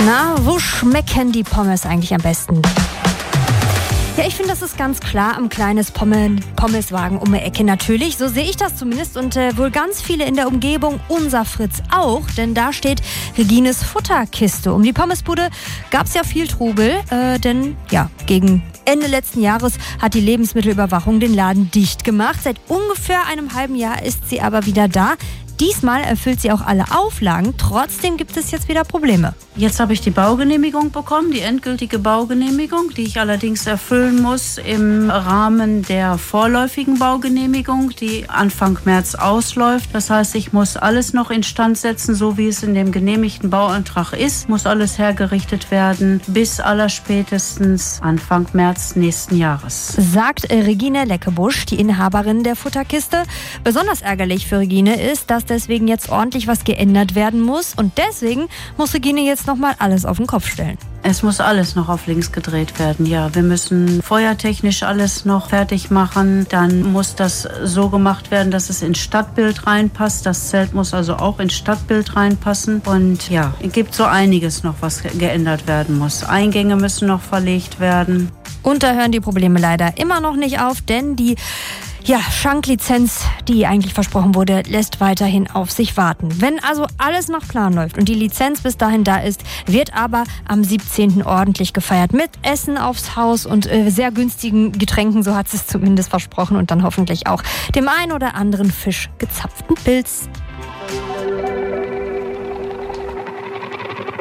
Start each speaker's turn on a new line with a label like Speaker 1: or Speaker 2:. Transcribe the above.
Speaker 1: Na, wo schmecken die Pommes eigentlich am besten? Ja, ich finde, das ist ganz klar am kleines Pommeswagen um die Ecke natürlich. So sehe ich das zumindest und wohl ganz viele in der Umgebung, unser Fritz auch. Denn da steht Regines Futterkiste. Um die Pommesbude gab es ja viel Trubel, denn ja, gegen Ende letzten Jahres hat die Lebensmittelüberwachung den Laden dicht gemacht. Seit ungefähr einem halben Jahr ist sie aber wieder da. Diesmal erfüllt sie auch alle Auflagen. Trotzdem gibt es jetzt wieder Probleme.
Speaker 2: Jetzt habe ich die Baugenehmigung bekommen, die endgültige Baugenehmigung, die ich allerdings erfüllen muss im Rahmen der vorläufigen Baugenehmigung, die Anfang März ausläuft. Das heißt, ich muss alles noch instand setzen, so wie es in dem genehmigten Bauantrag ist. Muss alles hergerichtet werden bis allerspätestens Anfang März nächsten Jahres.
Speaker 1: Sagt Regine Leckebusch, die Inhaberin der Futterkiste. Besonders ärgerlich für Regine ist, dass deswegen jetzt ordentlich was geändert werden muss. Und deswegen muss Regine jetzt nochmal alles auf den Kopf stellen.
Speaker 2: Es muss alles noch auf links gedreht werden, ja. Wir müssen feuertechnisch alles noch fertig machen. Dann muss das so gemacht werden, dass es ins Stadtbild reinpasst. Das Zelt muss also auch ins Stadtbild reinpassen. Und ja, es gibt so einiges noch, was geändert werden muss. Eingänge müssen noch verlegt werden.
Speaker 1: Und da hören die Probleme leider immer noch nicht auf, denn die Schanklizenz, die eigentlich versprochen wurde, lässt weiterhin auf sich warten. Wenn also alles nach Plan läuft und die Lizenz bis dahin da ist, wird aber am 17. ordentlich gefeiert mit Essen aufs Haus und sehr günstigen Getränken, so hat es zumindest versprochen, und dann hoffentlich auch dem einen oder anderen Fisch gezapften Pilz.